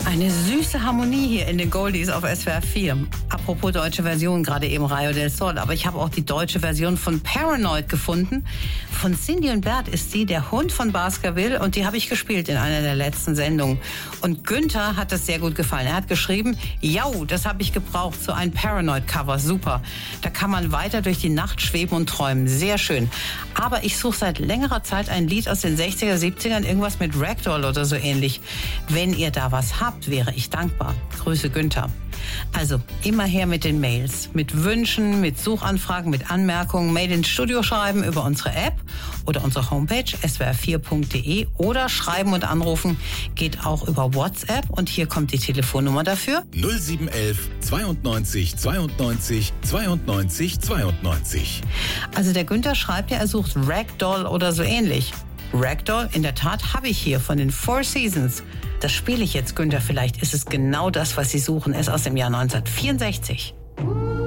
Eine süße Harmonie hier in den Goldies auf SWR 4. Apropos deutsche Version, gerade eben Rayo del Sol. Aber ich habe auch die deutsche Version von Paranoid gefunden. Von Cindy und Bert ist sie, der Hund von Baskerville. Und die habe ich gespielt in einer der letzten Sendungen. Und Günther hat das sehr gut gefallen. Er hat geschrieben, jau, das habe ich gebraucht, so ein Paranoid-Cover, super. Da kann man weiter durch die Nacht schweben und träumen. Sehr schön. Aber ich suche seit längerer Zeit ein Lied aus den 60er, 70ern, irgendwas mit Ragdoll oder so ähnlich. Wenn ihr da was habt, wäre ich dankbar. Grüße Günther. Also immer her mit den Mails, mit Wünschen, mit Suchanfragen, mit Anmerkungen, Mail ins Studio schreiben über unsere App oder unsere Homepage swr4.de oder schreiben und anrufen geht auch über WhatsApp und hier kommt die Telefonnummer dafür. 0711 92 92 92 92. Also der Günther schreibt ja, er sucht Ragdoll oder so ähnlich. Ragdoll, in der Tat, habe ich hier von den Four Seasons. Das spiele ich jetzt, Günther. Vielleicht ist es genau das, was Sie suchen. Es ist aus dem Jahr 1964.